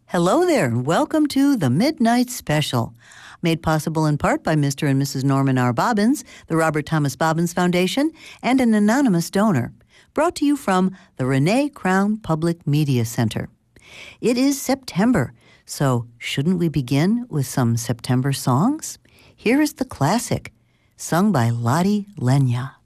Hello there, and welcome to the Midnight Special, made possible in part by Mr. and Mrs. Norman R. Bobbins, the Robert Thomas Bobbins Foundation, and an anonymous donor. Brought to you from the Renee Crown Public Media Center. It is September, so shouldn't we begin with some September songs? Here is the classic, sung by Lotte Lenya.